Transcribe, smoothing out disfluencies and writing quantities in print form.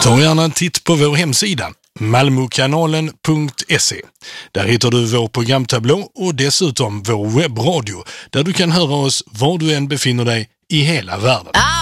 Ta gärna en titt på vår hemsida malmokanalen.se. Där hittar du vår programtablå och dessutom vår webbradio där du kan höra oss var du än befinner dig i hela världen.